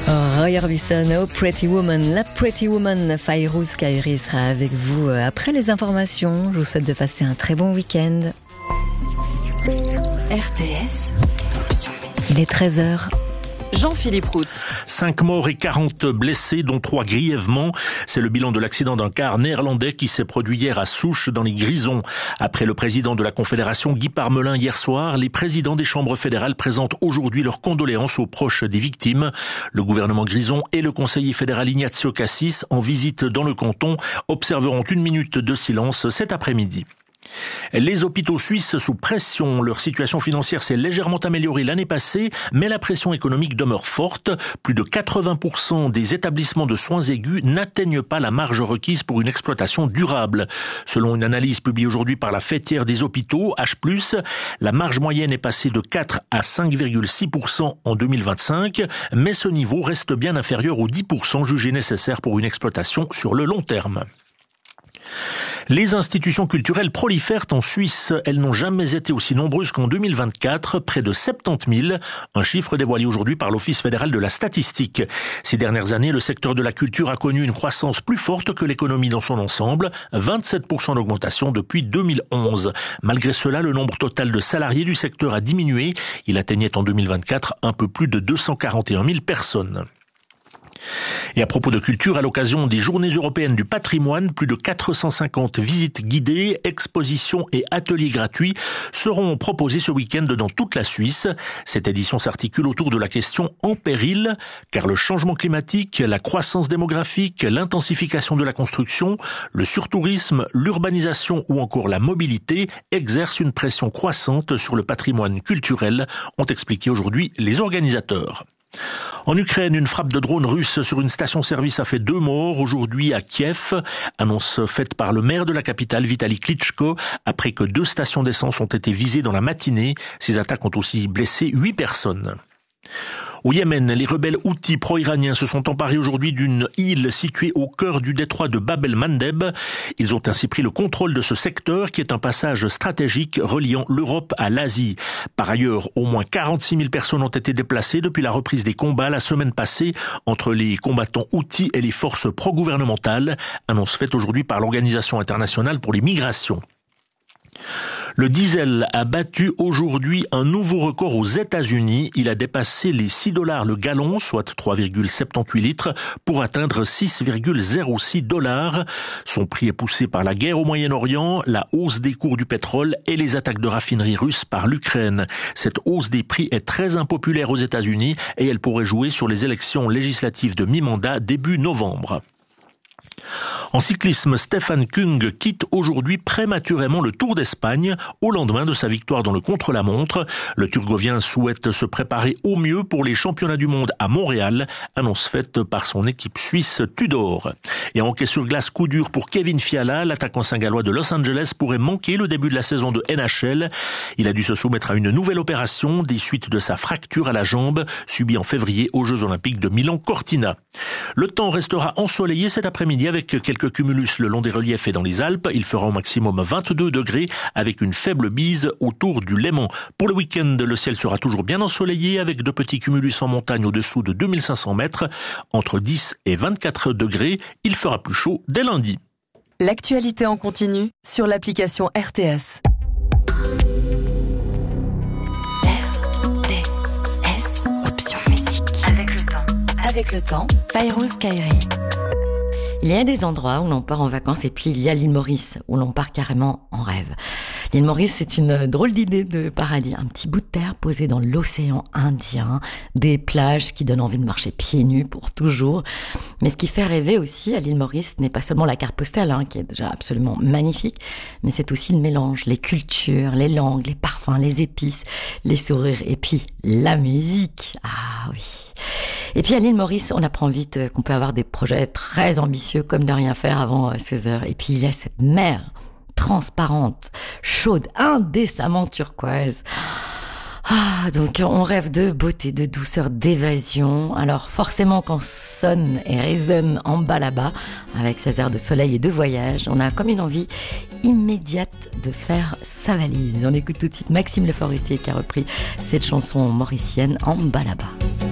Roy Orbison, Oh Pretty Woman. La Pretty Woman, Fayrouz Kairi sera avec vous après les informations. Je vous souhaite de passer un très bon week-end. RTS, il est 13h. Jean-Philippe Roux. 5 morts et 40 blessés, dont 3 grièvement. C'est le bilan de l'accident d'un car néerlandais qui s'est produit hier à Souches, dans les Grisons. Après le président de la Confédération, Guy Parmelin, hier soir, les présidents des chambres fédérales présentent aujourd'hui leurs condoléances aux proches des victimes. Le gouvernement Grison et le conseiller fédéral Ignazio Cassis, en visite dans le canton, observeront 1 minute de silence cet après-midi. Les hôpitaux suisses sous pression. Leur situation financière s'est légèrement améliorée l'année passée, mais la pression économique demeure forte. Plus de 80% des établissements de soins aigus n'atteignent pas la marge requise pour une exploitation durable. Selon une analyse publiée aujourd'hui par la fêtière des hôpitaux, H+, la marge moyenne est passée de 4 à 5,6% en 2025, mais ce niveau reste bien inférieur aux 10% jugés nécessaires pour une exploitation sur le long terme. Les institutions culturelles prolifèrent en Suisse. Elles n'ont jamais été aussi nombreuses qu'en 2024, près de 70 000, un chiffre dévoilé aujourd'hui par l'Office fédéral de la statistique. Ces dernières années, le secteur de la culture a connu une croissance plus forte que l'économie dans son ensemble, 27% d'augmentation depuis 2011. Malgré cela, le nombre total de salariés du secteur a diminué. Il atteignait en 2024 un peu plus de 241 000 personnes. Et à propos de culture, à l'occasion des Journées européennes du patrimoine, plus de 450 visites guidées, expositions et ateliers gratuits seront proposés ce week-end dans toute la Suisse. Cette édition s'articule autour de la question en péril, car le changement climatique, la croissance démographique, l'intensification de la construction, le surtourisme, l'urbanisation ou encore la mobilité exercent une pression croissante sur le patrimoine culturel, ont expliqué aujourd'hui les organisateurs. En Ukraine, une frappe de drone russe sur une station-service a fait 2 morts aujourd'hui à Kiev. Annonce faite par le maire de la capitale, Vitali Klitschko, après que 2 stations d'essence ont été visées dans la matinée. Ces attaques ont aussi blessé 8 personnes. Au Yémen, les rebelles houthis pro-iraniens se sont emparés aujourd'hui d'une île située au cœur du détroit de Bab el-Mandeb. Ils ont ainsi pris le contrôle de ce secteur qui est un passage stratégique reliant l'Europe à l'Asie. Par ailleurs, au moins 46 000 personnes ont été déplacées depuis la reprise des combats la semaine passée entre les combattants houthis et les forces pro-gouvernementales. Annonce faite aujourd'hui par l'Organisation internationale pour les migrations. Le diesel a battu aujourd'hui un nouveau record aux États-Unis. Il a dépassé les $6 le gallon, soit 3,78 litres, pour atteindre 6,06 $. Son prix est poussé par la guerre au Moyen-Orient, la hausse des cours du pétrole et les attaques de raffineries russes par l'Ukraine. Cette hausse des prix est très impopulaire aux États-Unis et elle pourrait jouer sur les élections législatives de mi-mandat début novembre. En cyclisme, Stefan Kung quitte aujourd'hui prématurément le Tour d'Espagne au lendemain de sa victoire dans le contre-la-montre. Le Turgovien souhaite se préparer au mieux pour les championnats du monde à Montréal, annonce faite par son équipe suisse Tudor. Et en hockey sur glace, coup dur pour Kevin Fiala, l'attaquant saint-gallois de Los Angeles pourrait manquer le début de la saison de NHL. Il a dû se soumettre à une nouvelle opération des suites de sa fracture à la jambe subie en février aux Jeux Olympiques de Milan-Cortina. Le temps restera ensoleillé cet après-midi avec quelques cumulus le long des reliefs et dans les Alpes. Il fera au maximum 22 degrés avec une faible bise autour du Léman. Pour le week-end, le ciel sera toujours bien ensoleillé avec de petits cumulus en montagne au-dessous de 2500 mètres. Entre 10 et 24 degrés, il fera plus chaud dès lundi. L'actualité en continu sur l'application RTS. RTS, option musique. Avec le temps, Fayrouz Kairi. Il y a des endroits où l'on part en vacances et puis il y a l'île Maurice où l'on part carrément en rêve. L'île Maurice, c'est une drôle d'idée de paradis. Un petit bout de terre posé dans l'océan Indien, des plages qui donnent envie de marcher pieds nus pour toujours. Mais ce qui fait rêver aussi à l'île Maurice n'est pas seulement la carte postale, qui est déjà absolument magnifique, mais c'est aussi le mélange, les cultures, les langues, les parfums, les épices, les sourires et puis la musique. Ah oui. Et puis à l'île Maurice, on apprend vite qu'on peut avoir des projets très ambitieux comme de rien faire avant 16 heures. Et puis il y a cette mer transparente, chaude, indécemment turquoise. Ah, donc on rêve de beauté, de douceur, d'évasion. Alors forcément quand sonne et résonne en bas là-bas, avec ses airs de soleil et de voyage, on a comme une envie immédiate de faire sa valise. On écoute tout de suite Maxime Le Forestier qui a repris cette chanson mauricienne en bas là-bas.